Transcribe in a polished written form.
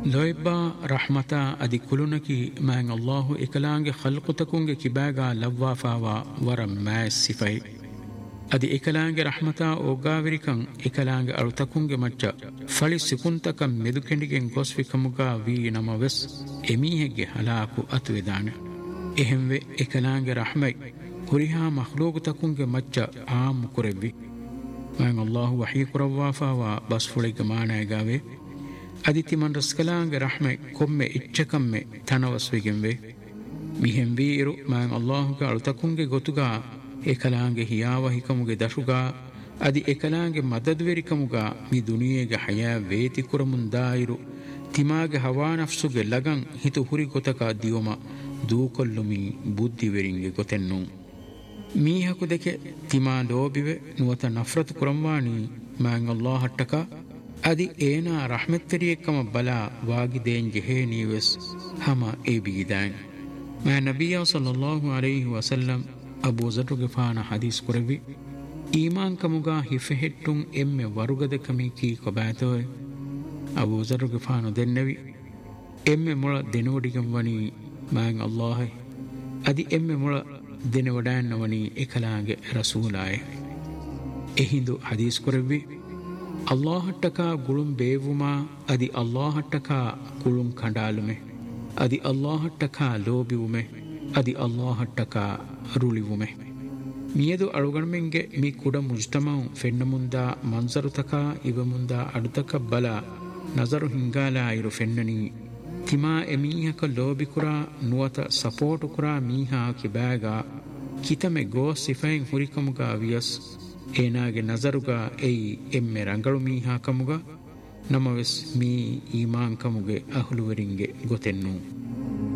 ಲೊಯ್ಬಾ ರಹ್ಮತ ಅದಿ ಕುಲುನಕಿ ಮ್ಯಾಂಗ್ ಅಲ್ಲಾಹು ಇಕಲಾಂಗೆ ಖಲ್ಕುತಕುಂಗೆ ಕಿಬಾಗಾ ಲವ್ವಾಫಾವಾ ವರ ಮ್ಯಾಸ್ ಸಿಫೈ ಅದಿ ಇಕಲಾಂಗೆ ರಹ್ಮತ ಒಗ್ಗಾವಿರಿಕಂ ಇಕಲಾಂಗೆ ಅಳುತಕುಂಗೆ ಮಚ್ಚ ಫಳಿ ಸಿಕುಂತಕಂ ಮೆದುಕೆಂಡಿಗೆಂ ಗೊಸ್ವಿಕಮುಗಾ ವಿ ನಮವೆಸ್ ಎಮೀಹೆಗ್ಗೆ ಹಲಾಕು ಅತುವೆದಾನೆ ಎಹೆಂವೆ ಇಕಲಾಂಗೆ ರಹ್ಮೈ ಹುರಿಹಾ ಮಖ್ಲೂಗುತಕುಂಗೆ ಮಚ್ಚ ಆಮ್ ಕುರೆವ್ವಿ ಮ್ಯಾಂಗ್ ಅಲ್ಲಾಹು ವಹೀ ಕುರವ್ವಾಫಾವಾ ಬಸ್ಫುಳಿಗೆ ಮಾನಾಯಗಾವೆ ಅದಿತಿಮನ್ ರಸ್ಕಲಾಂಗೆ ರಹ್ಮೆ ಕೊಮ್ಮೆ ಇಚ್ಚಕಮ್ಮೆ ತನವಸ್ವಿಗೆಂವೆ ಮಿಹೆಂ ವೀರು ಮ್ಯಾಂಗ್ ಅಲ್ಲಾಹುಗೆ ಅಳುತಕುಂಗೆ ಗೊತುಗಾ ಏಕಲಾಂಗೆ ಹಿಯಾವ ಹಿಕಮುಗೆ ದಶುಗಾ ಅದಿ ಏಕಲಾಂಗೆ ಮದದ್ವೆರಿಕಮುಗಾ ಮಿ ದುನಿಯೆಗೆ ಹಯಾ ವೇತಿ ಕುರಮುಂದಾಯಿರು ತಿಮಾಗೆ ಹವಾ ನಫ್ಸುಗೆ ಲಗಂ ಹಿತು ಹುರಿ ಗೊತಕ ದಿಯೋಮ ದೂಕೊಲ್ಲುಮಿ ಬುದ್ಧಿವೆರಿಂಗೆ ಗೊತೆನ್ನು ಮೀಹಕು ದೆಕೆ ತಿಮಾ ಲೋಬಿವೆ ನುವತ ನಫ್ರತ್ ಕುರಂವಾಣಿ ಮ್ಯಾಂಗ್ ಅಲ್ಲಾಹಟ್ಟಕ ಅದಿ ಏನಾ ರಹಮತ್ತೆರಿಯಕ್ಕಮ ಬಲಾ ವಾಗಿದೇನ್ ಜೆಹೇ ನೀವೆಸ್ ಹಮ ಏ ಬಿಗಿದಾನ್ ಮಾ ನಬಿಯ ಸಲ್ಲಲ್ಲಾಹು ಅಲೈಹಿ ವಸಲ್ಲಂ ಅಬೂ ಝರ್ ಗಿಫಾನ ಹದೀಸ್ ಕುರವಿ ಈಮಾನ್ ಕಮುಗಾ ಹಿಫೆහෙಟ್ಟುಂ ಎಮ್ಮೆ ವರುಗದ ಕಮಿ ಕೀ ಕೊಬಾತೋಯ್ ಅಬೂ ಝರ್ ಗಿಫಾನು ದೆನ್ನವಿ ಎಮ್ಮೆ ಮುಳ ದೆನೋಡಿಗಂ ವನಿ ಮಾಂಗ್ ಅಲ್ಲಾಹ್ ಅದಿ ಎಮ್ಮೆ ಮುಳ ದೆನವಡಾನ್ನ ವನಿ ಎಕಲಾಗೆ ರಸೂಲಾಯ್ ಎಹಿಂದು ಹದೀಸ್ ಕುರವಿ ಅಲ್ಲಾಹಟ್ಟಕ ಗುಳುಂ ಬೇವುಮಾ ಅದಿ ಅಲ್ಲಾಹಟ್ಟಕ ಗುಳುಂ ಕಂಡಾಲುಮೆ ಅದಿ ಅಲ್ಲಾಹಟ್ಟಕ ಲೋಬಿವುಮೆ ಅದಿ ಅಲ್ಲಾಹಟ್ಟಕ ರುಳಿವುಮೆ ಮಿಯದು ಅಳುಗಣ್ಮೆಂಗೆ ಮಿ ಕುಡ ಮುಜ್ತಮಂ ಫೆನ್ನ ಮುಂದ ಮನ್ಸರುತಕ ಇವ ಮುಂದ ಅಡುತಕ ಬಲ ನಜರು ಹಿಂಗಾಲ ಇರು ಫೆನ್ನನಿ ತಿಮಾ ಎಮೀಹಕ ಲೋಬಿಕುರ ನುವತ ಸಪೋರ್ಟು ಕುರ ಮೀಹಾ ಕಿಬಾಗ ಕಿತಮೆ ಗೋ ಸಿಫೈನ್ ಹುರಿಕಮುಗ ವಿಯಸ್ ಏನಾಗೆ ನಜರುಗ ಎಯ್ ಎಮ್ಮೆ ರಂಗಳು ಮೀಹಾ ಕಮುಗ ನಮವೆಸ್ ಮೀ ಈಮಾನ್ ಕಮುಗೆ ಅಹ್ಲುವರಿಂಗೆ ಗೊತೆನ್ನು